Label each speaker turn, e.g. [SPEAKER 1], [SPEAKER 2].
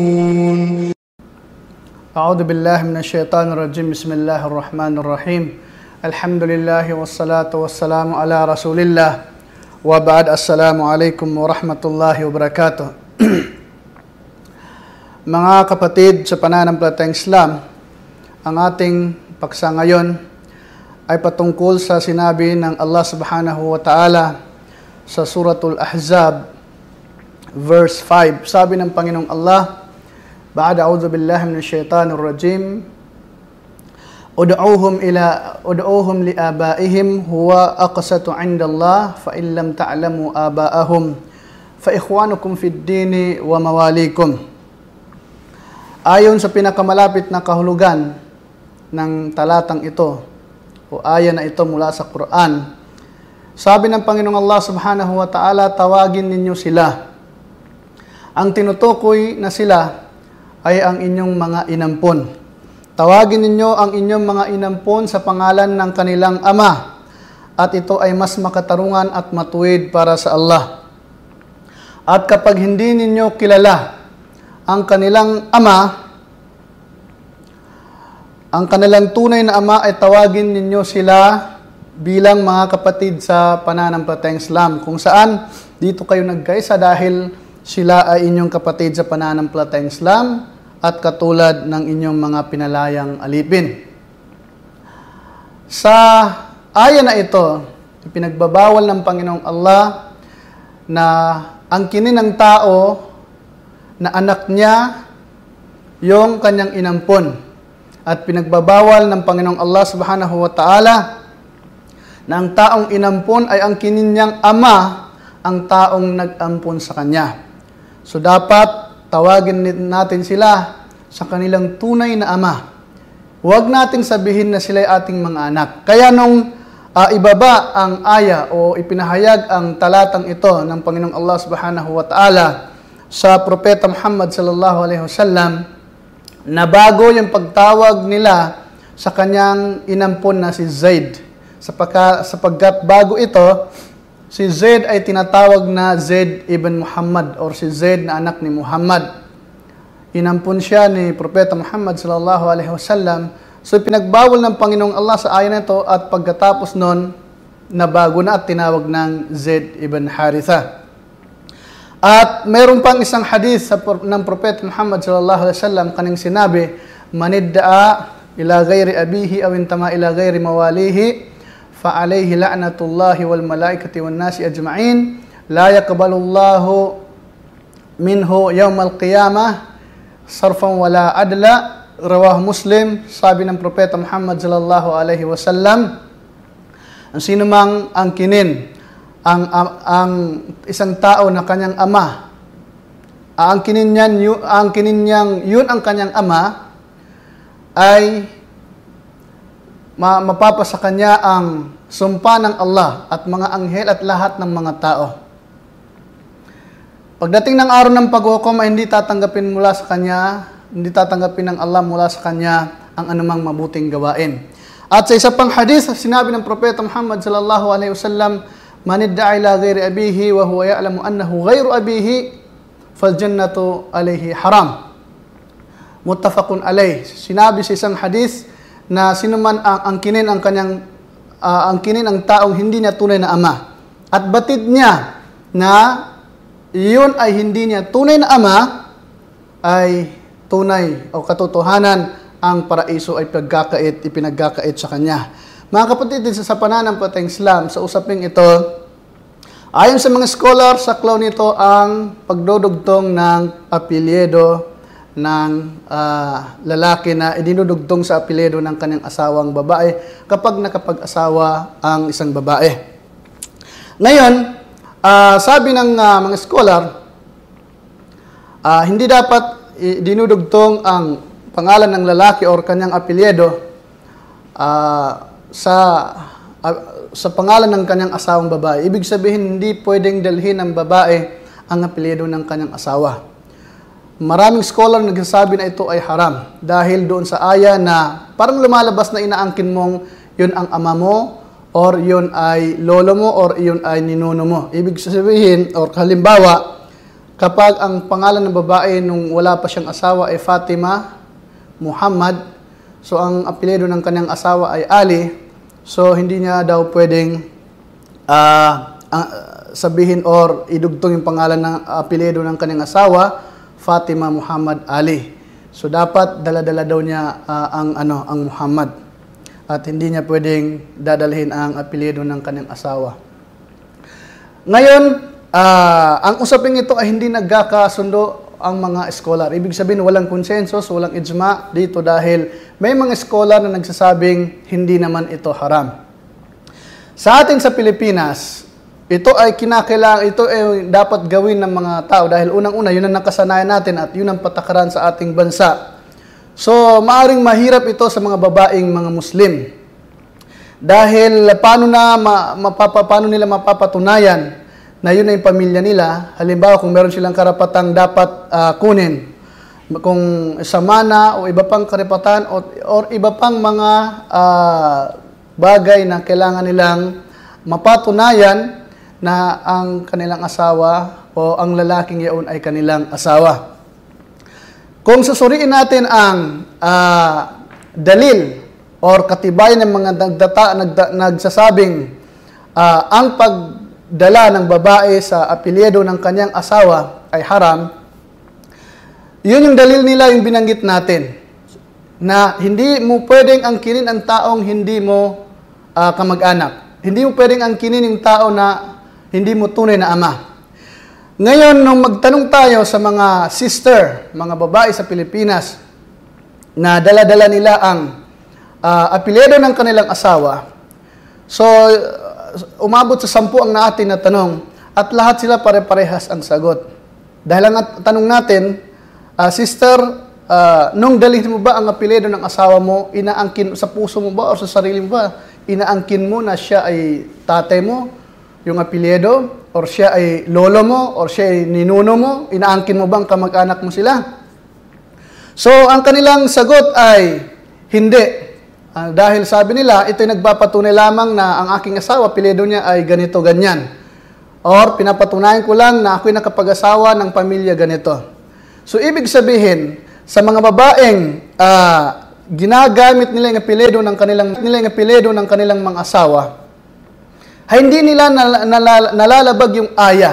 [SPEAKER 1] أعوذ بالله من الشيطان الرجيم بسم الله الرحمن الرحيم الحمد لله والصلاة والسلام على رسول الله وبعد السلام عليكم ورحمة الله وبركاته. Mga kapatid sa pananampalatayang Islam, ang ating paksa ngayon ay patungkol sa sinabi ng Allah subhanahu wa ta'ala sa Suratul Ahzab verse 5. Sabi ng Panginoong Allah, Ba'da a'udhu billahi minash shaitanir rajim, Ud'uuhum li'abaihim huwa aqsatu 'inda Allah fa in lam ta'lamu aba'ahum fa ikhwanukum fid dini wa mawalikum. Ayon sa pinakamalapit na kahulugan ng talatang ito o aya na ito mula sa Quran, sabi ng Panginoong Allah subhanahu wa ta'ala, tawagin ninyo sila. Ang tinutukoy na sila ay ang inyong mga inampon. Tawagin ninyo ang inyong mga inampon sa pangalan ng kanilang ama, at ito ay mas makatarungan at matuwid para sa Allah. At kapag hindi ninyo kilala ang kanilang ama, ang kanilang tunay na ama, ay tawagin ninyo sila bilang mga kapatid sa pananampalatayang Islam, kung saan dito kayo nagkaisa dahil sila ay inyong kapatid sa pananampalatayang Islam at katulad ng inyong mga pinalayang alipin. Sa aya na ito, ipinagbabawal ng Panginoong Allah na angkinin ng tao na anak niya yung kanyang inampon. At pinagbabawal ng Panginoong Allah subhanahu wa ta'ala na ang taong inampon ay angkinin niyang ama ang taong nag-ampon sa kanya. So dapat tawagin natin sila sa kanilang tunay na ama. Huwag nating sabihin na sila ay ating mga anak. Kaya nung ibaba ang aya o ipinahayag ang talatang ito ng Panginoong Allah subhanahu wa ta'ala sa Propeta Muhammad sallallahu alaihi wasallam, na bago yung pagtawag nila sa kanyang inampon na si Zaid. Sapagkat bago ito, si Zaid ay tinatawag na Zaid ibn Muhammad or si Zaid na anak ni Muhammad. Inampun siya ni Propeta Muhammad sallallahu alaihi wasallam. So pinagbawal ng Panginoong Allah sa ayan na ito, at pagkatapos nun, nabago na at tinawag ng Zaid ibn Haritha. At mayroon pang isang hadith ng Propeta Muhammad sallallahu alaihi wasallam kaning sinabi, manidda'a ila ghairi abihi aw intama ila ghairi mawalihi fa alayhi la'natullahi wal malaikati wan nasi ajma'in la yaqbalullahu minhu yawmal qiyamah sarfan wala adla. Rawah Muslim. Sabi ng Propeta Muhammad sallallahu alaihi wasallam, ang sino mang angkinin ang isang tao na kanyang ama, aangkinin niyang yun ang kanyang ama, ay mapapasa kanya ang sumpa ng Allah at mga anghel at lahat ng mga tao. Pagdating ng araw ng paghukom ay hindi tatanggapin ng Allah mula sa kanya ang anumang mabuting gawain. At sa isa pang hadith, sinabi ng Propeta Muhammad sallallahu alaihi wasallam, man idda'a ila ghairi abihi wa huwa ya'lamu annahu ghairu abihi fal jannatu alayhi haram. Muttafaqun alayh. Sinabi sa isang hadith na sino man ang angkinin ang taong hindi niya tunay na ama at batid niya na iyon ay hindi niya tunay na ama, ay tunay o katotohanan ang paraiso ay ipinagkakait sa kanya. Mga kapatid, sa pananampalatayang Islam, sa usaping ito, ayon sa mga scholar, saklaw nito ang pagdudugtong ng apelyido ng lalaki na idinudugtong sa apelyido ng kanyang asawang babae kapag nakapag-asawa ang isang babae. Ngayon, sabi ng mga scholar, hindi dapat dinudugtong ang pangalan ng lalaki o kanyang apelyido sa pangalan ng kanyang asawang babae. Ibig sabihin, hindi pwedeng dalhin ng babae ang apelyido ng kanyang asawa. Maraming scholar nagsasabi na ito ay haram dahil doon sa aya na parang lumalabas na inaangkin mong yun ang ama mo or yun ay lolo mo or yun ay ninuno mo. Ibig sabihin, or halimbawa, kapag ang pangalan ng babae nung wala pa siyang asawa ay Fatima Muhammad, so ang apelyido ng kanyang asawa ay Ali, so hindi niya daw pwedeng sabihin or idugtong yung pangalan ng apelyido ng kanyang asawa, Fatima Muhammad Ali. So dapat dala-dala daw niya ang Muhammad. At hindi niya pwedeng dadalhin ang apelyido ng kanyang asawa. Ngayon, ang usaping ito ay hindi nagkakasundo ang mga scholar. Ibig sabihin, walang consensus, walang ijma dito dahil may mga scholar na nagsasabing hindi naman ito haram. Sa atin sa Pilipinas, ito ay kinakailangan, ito ay dapat gawin ng mga tao dahil unang-una, yun ang nakasanayan natin at yun ang patakaran sa ating bansa. So, maaring mahirap ito sa mga babaeng mga Muslim. Dahil paano nila mapapatunayan na yun na yung pamilya nila? Halimbawa, kung meron silang karapatang dapat kunin, kung sa mana o iba pang karapatan or iba pang mga bagay na kailangan nilang mapatunayan na ang kanilang asawa o ang lalaking yaon ay kanilang asawa. Kung susuriin natin ang dalil or katibayan ng mga nagsasabing ang pagdala ng babae sa apelyido ng kanyang asawa ay haram, yun yung dalil nila yung binanggit natin na hindi mo pwedeng angkinin ang taong hindi mo kamag-anak. Hindi mo pwedeng angkinin yung tao na hindi mo tunay na ama. Ngayon, nung magtanong tayo sa mga sister, mga babae sa Pilipinas, na dala-dala nila ang apelyido ng kanilang asawa, so umabot sa 10 ang natin na tanong, at lahat sila pare-parehas ang sagot. Dahil ang tanong natin, sister, nung dalhin mo ba ang apelyido ng asawa mo, inaangkin sa puso mo ba o sa sarili mo ba? Inaangkin mo na siya ay tatay mo, yung apelyido, or siya ay lolo mo, or siya ay ninuno mo, inaangkin mo bang kamag-anak mo sila? So, ang kanilang sagot ay hindi. Dahil sabi nila, ito'y nagpapatunay lamang na ang aking asawa, apelyido niya ay ganito, ganyan. Or pinapatunayan ko lang na ako'y nakapag-asawa ng pamilya ganito. So, ibig sabihin, sa mga babaeng ginagamit nila yung apelyido ng kanilang mga asawa, ay hindi nila nalalabag yung aya